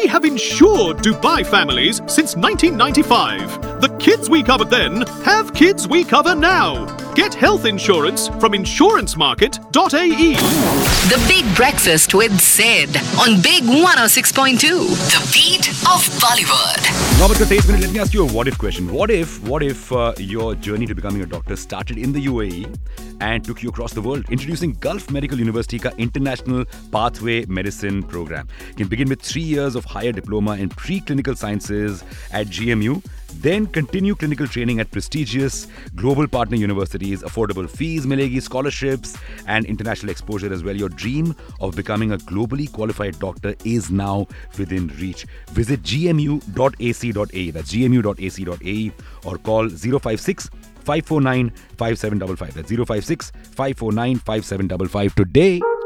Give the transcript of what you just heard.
We have insured Dubai families since 1995. The kids we covered then have kids we cover now. Get health insurance from insurancemarket.ae. The Big Breakfast with Sid on Big 106.2. The beat of Bollywood. Robert, for 8 minutes, let me ask you a what-if question. What if your journey to becoming a doctor started in the UAE and took you across the world? Introducing Gulf Medical University ka International Pathway Medicine Program. You can begin with 3 years of higher diploma in pre-clinical sciences at GMU, then continue clinical training at prestigious global partner universities, affordable fees, milegi scholarships, and international exposure as well. Your dream of becoming a globally qualified doctor is now within reach. Visit gmu.ac.ae. That's gmu.ac.ae or call 056 549 5755. That's 056 549 5755 today.